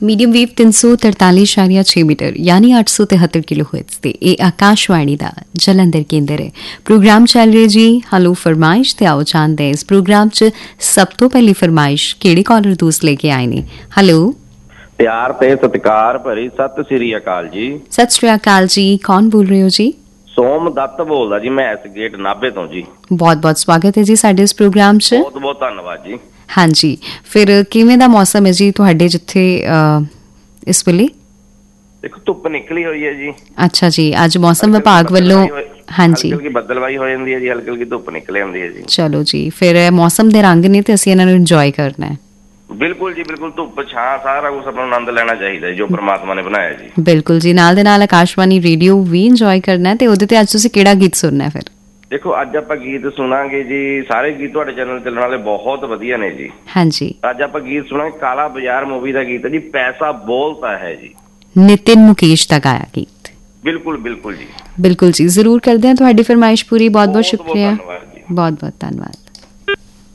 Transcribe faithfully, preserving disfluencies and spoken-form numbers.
Medium wave ਤਿੰਨ ਸੌ ਤਰਤਾਲੀ ਇਸ਼ਾਰੀਆ ਛੇ ਮੀਟਰ ਯਾਨੀ ਅੱਠ ਸੌ तिहत्तर किलोहर्ट्ज ਤੇ ਇਹ ਆਕਾਸ਼ਵਾਣੀ ਦਾ ਜਲੰਧਰ ਕੇਂਦਰ ਹੈ। ਪ੍ਰੋਗਰਾਮ ਚੱਲ ਰਿਹਾ ਜੀ ਹਲੋ ਫਰਮਾਇਸ਼ ਤੇ ਆਓ ਜਾਣਦੇ ਇਸ ਪ੍ਰੋਗਰਾਮ 'ਚ ਸਭ ਤੋਂ ਪਹਿਲੀ ਫਰਮਾਇਸ਼ ਕਿਹੜੇ ਕਾਲਰ ਦੋਸਤ ਲੈ ਕੇ ਆਏ ਨੇ। ਹੈਲੋ, ਪਿਆਰ ਤੇ ਸਤਿਕਾਰ ਭਰੀ ਸਤਿ ਸ੍ਰੀ ਅਕਾਲ ਜੀ। ਸਤਿ ਸ੍ਰੀ ਅਕਾਲ ਜੀ, ਕੌਣ ਬੋਲ ਰਹੇ ਹੋ ਜੀ? ਸੋਮ ਦੱਤ ਬੋਲਦਾ ਜੀ, ਮੈਂ ਇਸ ਗੇਟ ਨਾਭੇ ਤੋਂ ਜੀ। ਬਹੁਤ ਬਹੁਤ ਸਵਾਗਤ ਹੈ ਜੀ ਸਾਡੇ ਇਸ ਪ੍ਰੋਗਰਾਮ 'ਚ। ਬਹੁਤ ਬਹੁਤ ਧੰਨਵਾਦ ਜੀ। ਹਾਂਜੀ, ਫਿਰ ਕਿਵੇਂ ਦਾ ਮੌਸਮ ਹੈ ਜੀ ਤੁਹਾਡੇ ਜਿੱਥੇ ਇਸ ਵੇਲੇ? ਦੇਖੋ ਧੁੱਪ ਨਿਕਲੀ ਹੋਈ ਹੈ ਜੀ। ਅੱਛਾ ਜੀ, ਅੱਜ ਮੌਸਮ ਵਿਭਾਗ ਵੱਲੋਂ ਹਾਂਜੀ ਹਲਕੀ ਬੱਦਲਵਾਈ ਹੋ ਜਾਂਦੀ ਹੈ ਜੀ, ਹਲਕੀ ਹਲਕੀ ਧੁੱਪ ਨਿਕਲ ਆਉਂਦੀ ਹੈ ਜੀ। ਚਲੋ ਜੀ, ਫਿਰ ਮੌਸਮ ਦੇ ਰੰਗ ਨੇ ਤੇ ਅਸੀਂ ਇਹਨਾਂ ਨੂੰ ਇੰਜੋਏ ਕਰਨਾ ਹੈ। ਬਿਲਕੁਲ ਜੀ ਬਿਲਕੁਲ, ਧੁੱਪ ਛਾਂ ਸਾਰਾ ਕੁਝ ਆਪਾਂ ਨੂੰ ਆਨੰਦ ਲੈਣਾ ਚਾਹੀਦਾ ਜੋ ਪ੍ਰਮਾਤਮਾ ਨੇ ਬਣਾਇਆ ਜੀ। ਬਿਲਕੁਲ ਜੀ, ਨਾਲ ਦੇ ਨਾਲ ਆਕਾਸ਼ਵਾਣੀ ਰੇਡੀਓ ਵੀ ਇੰਜੋਏ ਕਰਨਾ ਤੇ ਉਹਦੇ ਤੇ ਅੱਜ ਤੁਸੀਂ ਕਿਹੜਾ ਗੀਤ ਸੁਣਨਾ ਫਿਰ? ਦੇਖੋ ਅੱਜ ਆਪਾਂ ਗੀਤ ਸੁਣਾਂਗੇ ਜੀ, ਸਾਰੇ ਗੀਤ ਤੁਹਾਡੇ ਚੈਨਲ ਚੱਲਣ ਵਾਲੇ ਬਹੁਤ ਵਧੀਆ ਨੇ ਜੀ। ਹਾਂਜੀ, ਅੱਜ ਆਪਾਂ ਗੀਤ ਸੁਣਾਂਗੇ ਕਾਲਾ ਬਾਜ਼ਾਰ ਮੂਵੀ ਦਾ ਗੀਤ ਹੈ ਜੀ, ਪੈਸਾ ਬੋਲਤਾ ਹੈ ਜੀ, ਨਿਤਿਨ ਮੁਕੇਸ਼ ਦਾ ਗਾਇਆ ਗੀਤ। ਬਿਲਕੁਲ ਬਿਲकुल ਜੀ, ਬਿਲਕੁਲ ਜੀ, ਜ਼ਰੂਰ ਕਰਦੇ ਹਾਂ ਤੁਹਾਡੀ ਫਰਮਾਇਸ਼ ਪੂਰੀ। ਬਹੁਤ ਬਹੁਤ ਸ਼ੁਕਰੀਆ, ਬਹੁਤ ਬਹੁਤ ਧੰਨਵਾਦ।